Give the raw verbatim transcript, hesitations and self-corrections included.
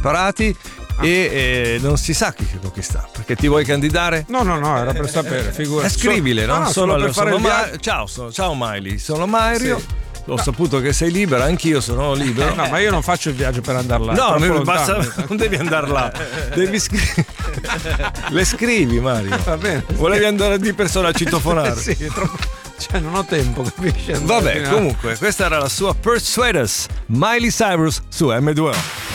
separati e eh, non si sa chi conquista. Perché ti vuoi candidare? No, no, no, era per sapere, figura. Eh, scrivile, no? no, no, sono, solo per fare sono il Ma- viaggio. ciao, sono, ciao Miley, sono Mario. Sì. Ho saputo che sei libera, anch'io sono libero. No, ma io non faccio il viaggio per andare là. No, troppo mi basta, lontano. non devi andare là. Devi scrivere. Le scrivi, Mario. Va bene. Volevi andare di persona a citofonare. Sì, è troppo. Cioè, non ho tempo, capisci? Vabbè, comunque, questa era la sua Persuade Us, Miley Cyrus su M due O.